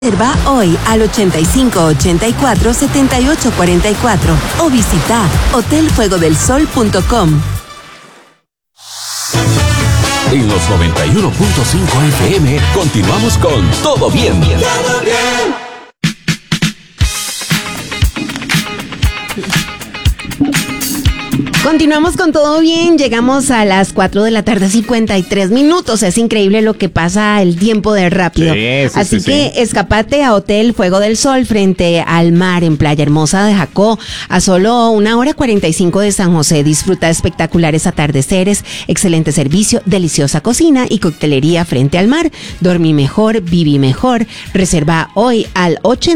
Reserva hoy al 8584-7844 o visita hotelfuegodelsol.com. En los 91.5 FM continuamos con Todo Bien. Todo Bien. Continuamos con Todo Bien, llegamos a las 4 de la tarde, 53 minutos. Es increíble lo que pasa el tiempo de rápido. Así que escapate a Hotel Fuego del Sol frente al mar en Playa Hermosa de Jacó, a solo 1 hora 45 de San José. Disfruta de espectaculares atardeceres, excelente servicio, deliciosa cocina y coctelería frente al mar. Dormí mejor, viví mejor. Reserva hoy al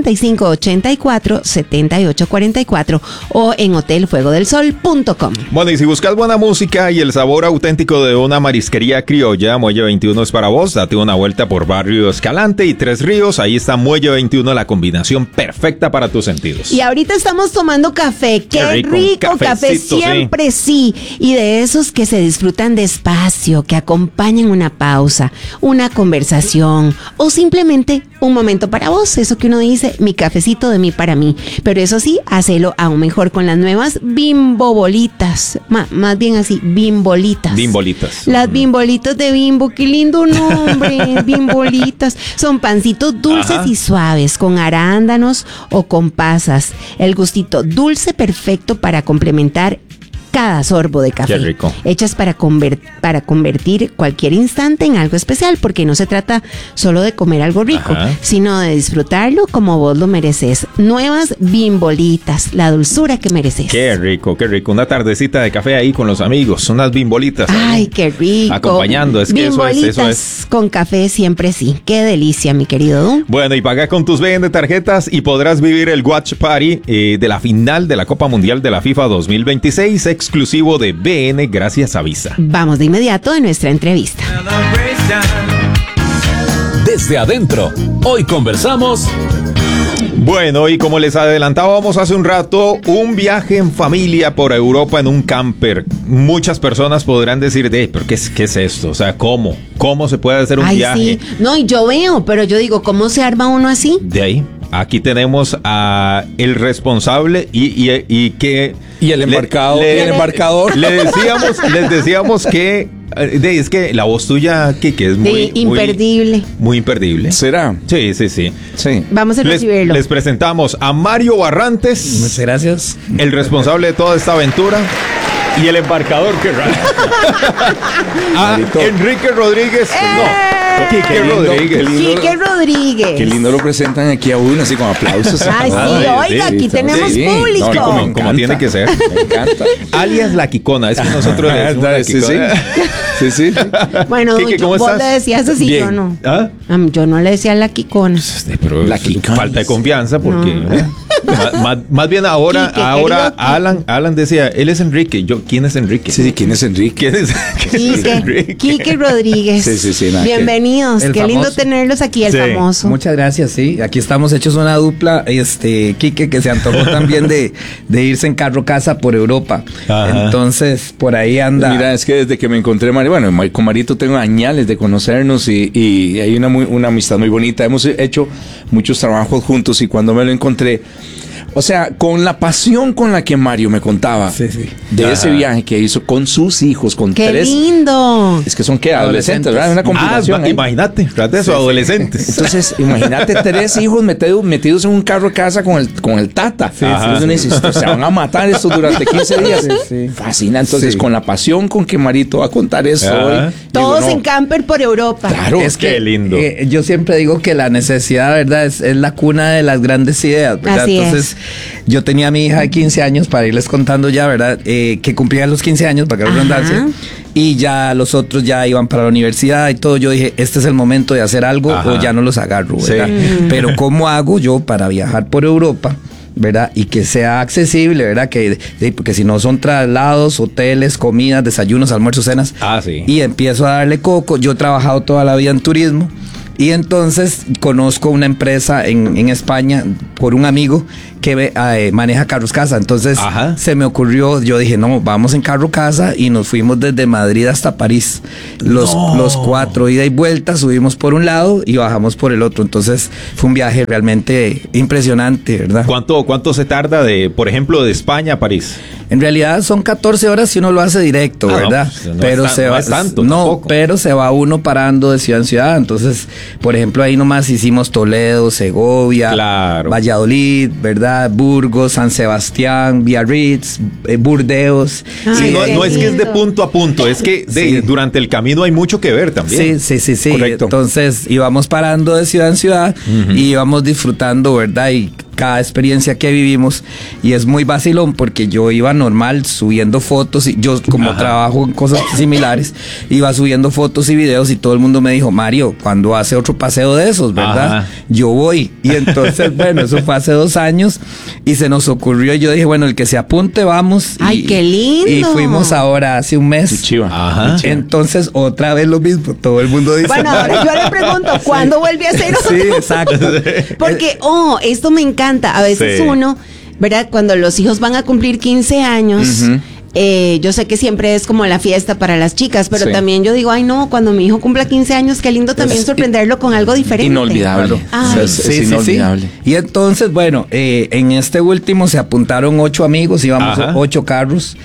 8584-7844 o en hotelfuegodelsol.com. Bueno, y si buscas buena música y el sabor auténtico de una marisquería criolla, Muelle 21 es para vos. Date una vuelta por Barrio Escalante y Tres Ríos. Ahí está Muelle 21, la combinación perfecta para tus sentidos. Y ahorita estamos tomando café. ¡Qué rico! Café siempre sí. Y de esos que se disfrutan despacio, que acompañan una pausa, una conversación o simplemente un momento para vos. Eso que uno dice, mi cafecito de mí para mí. Pero eso sí, hacelo aún mejor con las nuevas Bimbo Bolitas. Más bien así, Bimbolitas. Bimbolitas. Las Bimbolitas de Bimbo, qué lindo nombre, Bimbolitas. Son pancitos dulces y suaves, con arándanos o con pasas. El gustito dulce perfecto para complementar cada sorbo de café. Qué rico. Hechas para convertir cualquier instante en algo especial, porque no se trata solo de comer algo rico, sino de disfrutarlo como vos lo mereces. Nuevas Bimbolitas, la dulzura que mereces. Qué rico, qué rico. Una tardecita de café ahí con los amigos, unas Bimbolitas. Ay, qué rico. Acompañando, es que eso es. Con café siempre sí. Qué delicia, mi querido Du. Bueno, y paga con tus BN tarjetas y podrás vivir el Watch Party de la final de la Copa Mundial de la FIFA 2026, exclusivo de BN gracias a Visa. Vamos de inmediato a nuestra entrevista. Desde adentro, hoy conversamos. Bueno, y como les adelantábamos hace un rato, un viaje en familia por Europa en un camper. Muchas personas podrán decir, ¿pero qué es esto? O sea, ¿cómo se puede hacer un viaje? Sí. No, y yo veo, pero yo digo, ¿cómo se arma uno así? De ahí, aquí tenemos a el responsable y que... Y el embarcador. Les decíamos que es que la voz tuya, Kike, es muy imperdible. Muy imperdible. ¿Será? Sí. Vamos a recibirlo. Les presentamos a Mario Barrantes. Muchas gracias. El responsable de toda esta aventura. Y el embarcador, qué raro. A Enrique Rodríguez. Quique Rodríguez. Qué lindo lo presentan aquí a uno, así con aplausos. Ay, sí, oiga, aquí tenemos público. Como tiene que ser. Me encanta. Alias La Quicona, es que nosotros le decimos La Quicona. Sí. Bueno, Quique, ¿cómo vos estás? le decías así, Bien. yo no. ¿Ah? Yo no le decía La Quicona. Pero La Quicona. falta de confianza porque... No. Más bien ahora Quique, Alan decía, él es Enrique. ¿Quién es Enrique? Sí, ¿quién es Enrique? Quique Rodríguez. Sí. Bienvenidos. El Qué famoso. lindo tenerlos aquí, el Sí. famoso. Muchas gracias, sí. Aquí estamos hechos una dupla, Quique, que se antojó también de irse en carro casa por Europa. Ajá. Entonces, por ahí anda. Mira, es que desde que me encontré, con Marito tengo añales de conocernos y hay una amistad muy bonita. Hemos hecho muchos trabajos juntos y cuando me lo encontré, o sea, con la pasión con la que Mario me contaba de ese viaje que hizo con sus hijos, con ¡Qué 3. lindo! Es que son adolescentes, ¿verdad? Una combinación. Imagínate, trate de eso, adolescentes. Entonces, imagínate 3 hijos metidos en un carro de casa con el tata. Entonces uno dice, se van a matar estos durante 15 días. Fascina. Entonces, con la pasión con que Marito va a contar eso hoy. Todos en camper por Europa. Claro. Es que qué lindo. Yo siempre digo que la necesidad, ¿verdad? Es la cuna de las grandes ideas, ¿verdad? Así Entonces, yo tenía a mi hija de 15 años, para irles contando ya, ¿verdad? Que cumplía los 15 años, para que no redundancia. Y ya los otros ya iban para la universidad y todo. Yo dije, este es el momento de hacer algo o ya no los agarro, ¿verdad? Pero ¿cómo hago yo para viajar por Europa? ¿Verdad? Y que sea accesible, ¿verdad? Porque si no son traslados, hoteles, comidas, desayunos, almuerzos, cenas. Sí. Y empiezo a darle coco. Yo he trabajado toda la vida en turismo. Y entonces conozco una empresa en España por un amigo que maneja carros casa. Entonces se me ocurrió, yo dije, no, vamos en carro casa, y nos fuimos desde Madrid hasta París. Los 4, ida y vuelta, subimos por un lado y bajamos por el otro. Entonces fue un viaje realmente impresionante, ¿verdad? ¿Cuánto se tarda por ejemplo, de España a París? En realidad son 14 horas si uno lo hace directo, ¿verdad? Pero se va uno parando de ciudad en ciudad. Entonces, por ejemplo, ahí nomás hicimos Toledo, Segovia, Valladolid, ¿verdad? Burgos, San Sebastián, Biarritz, Burdeos. Sí, no es que es de punto a punto, es que durante el camino hay mucho que ver también. Sí. Correcto. Entonces íbamos parando de ciudad en ciudad y íbamos disfrutando, ¿verdad? Y cada experiencia que vivimos, y es muy vacilón porque yo iba normal subiendo fotos, y yo como trabajo en cosas similares, iba subiendo fotos y videos, y todo el mundo me dijo, Mario, ¿cuándo hace otro paseo de esos, verdad? Yo voy. Y entonces, bueno, eso fue hace 2 años y se nos ocurrió, y yo dije, bueno, el que se apunte, vamos. ¡Ay, qué lindo! Y fuimos ahora hace un mes. Entonces, otra vez lo mismo, todo el mundo dice. Bueno, ahora yo le pregunto, ¿cuándo vuelve a hacer otro? Sí, exacto. Porque, esto me encanta. A veces uno, ¿verdad? Cuando los hijos van a cumplir 15 años, yo sé que siempre es como la fiesta para las chicas, pero también yo digo, ay no, cuando mi hijo cumpla 15 años, qué lindo también sorprenderlo con algo diferente. Inolvidable. Es inolvidable. Y entonces, bueno, en este último se apuntaron 8 amigos, íbamos 8 carros,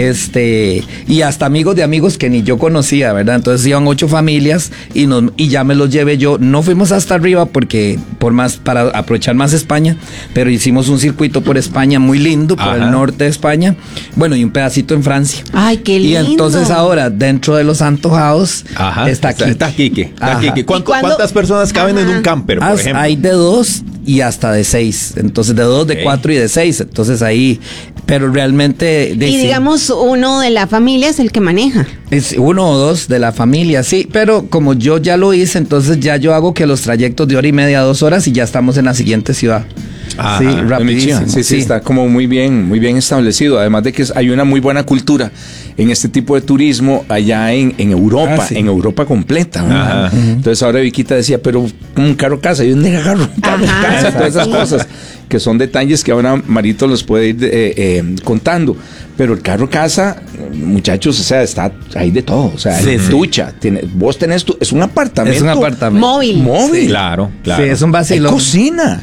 y hasta amigos de amigos que ni yo conocía, ¿verdad? Entonces iban 8 familias y ya me los llevé yo. No fuimos hasta arriba porque para aprovechar más España, pero hicimos un circuito por España muy lindo, por el norte de España. Bueno, y un pedacito en Francia. Ay, qué lindo. Y entonces ahora, dentro de los antojados, está Quique. ¿Cuántas personas caben en un camper, por ejemplo? Hay de 2 y hasta de 6. Entonces, de 2, de 4 y de 6. Entonces ahí, pero realmente... Y digamos, uno de la familia es el que maneja. Es 1 o 2 de la familia, sí, pero como yo ya lo hice, entonces ya yo hago que los trayectos de 1 hora y media, 2 horas, y ya estamos en la siguiente ciudad. Sí, rapidísimo. Sí, está como muy bien establecido. Además de que hay una muy buena cultura en este tipo de turismo allá en Europa, en Europa completa, ¿verdad? Entonces ahora Viquita decía, pero un carro casa, ¿y dónde agarro un carro casa? Todas esas cosas que son detalles que ahora Marito los puede ir contando. Pero el carro casa, muchachos, o sea, está ahí de todo. O sea, ducha, vos tenés es un apartamento. Es un apartamento. Móvil. Sí. Claro. Sí, es un vacilón. Hay cocina.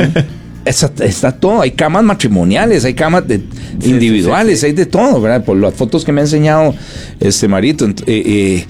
Está todo, hay camas matrimoniales, hay camas individuales, hay de todo, ¿verdad? Por las fotos que me ha enseñado Marito, y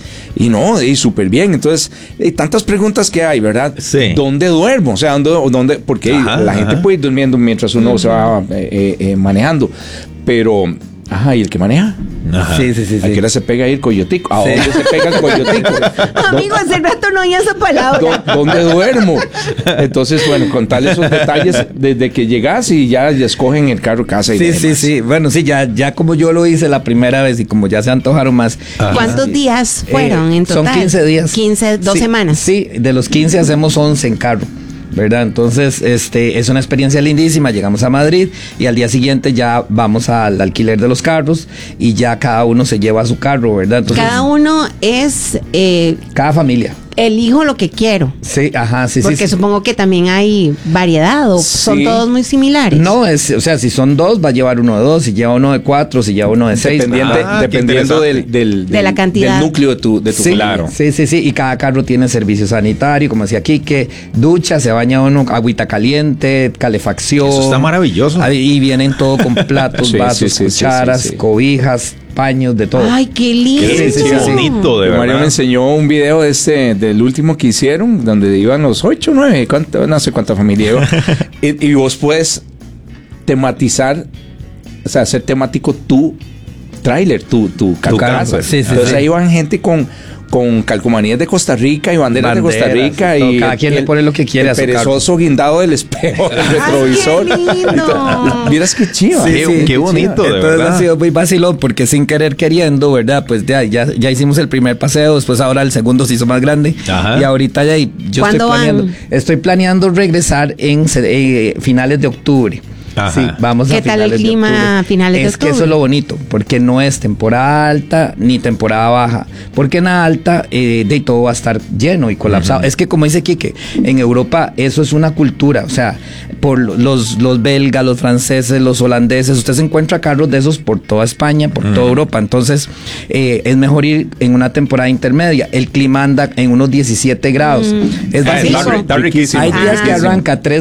súper bien. Entonces, hay tantas preguntas que hay, ¿verdad? Sí. ¿Dónde duermo? O sea, ¿dónde? Porque la gente puede ir durmiendo mientras uno se va manejando, pero... ¿y el que maneja? Sí. ¿A qué hora se pega ahí el coyotico? ¿A dónde se pega el coyotico? Amigo, hace rato no oía esa palabra. ¿Dónde duermo? Entonces, bueno, contarle esos detalles desde que llegas y ya escogen el carro casa. Sí. Bueno, sí, ya como yo lo hice la primera vez y como ya se antojaron más. ¿Cuántos días fueron en total? Son 15 días. 2 semanas. Sí, de los 15 hacemos 11 en carro, ¿verdad? Entonces, es una experiencia lindísima. Llegamos a Madrid y al día siguiente ya vamos al alquiler de los carros y ya cada uno se lleva su carro, ¿verdad? Entonces, cada uno es... cada familia. Elijo lo que quiero. Sí, sí. Porque supongo que también hay variedad, o son todos muy similares. No, o sea, si son 2, va a llevar uno de 2, si lleva uno de 4, si lleva uno de 6. Dependiendo de la cantidad. Del núcleo de tu claro. Sí. Y cada carro tiene servicio sanitario, como decía Quique, ducha, se baña uno, agüita caliente, calefacción. Eso está maravilloso. Y vienen todo con platos, vasos, cucharas, cobijas, paños, de todo. Ay, qué lindo. Qué bonito, de verdad. Mario me enseñó un video del último que hicieron, donde iban los 8, 9, no sé cuánta familia iba. y vos puedes tematizar, o sea, hacer temático tu tráiler, tu casa. Entonces ahí van gente con calcomanías de Costa Rica y banderas de Costa Rica, y cada quien le pone lo que quiere, el perezoso guindado del espejo, del retrovisor. ¡Ay, qué lindo! Miras qué chiva. Qué bonito, de entonces verdad. Ha sido muy vacilón porque sin querer queriendo, ¿verdad? Pues ya hicimos el primer paseo, después ahora el segundo se hizo más grande. Y ahorita yo estoy planeando regresar en finales de octubre. Ajá. Sí, vamos a ¿Qué tal el finales de clima octubre. a finales de octubre? Es que eso es lo bonito, porque no es temporada alta ni temporada baja. Porque en la alta de todo va a estar lleno y colapsado. Es que como dice Quique, en Europa eso es una cultura. O sea, por los belgas, los franceses, los holandeses, usted se encuentra carros de esos por toda España, por toda Europa. Entonces es mejor ir en una temporada intermedia. El clima anda en unos 17 grados. Es Está riquísimo. Hay días que arranca 3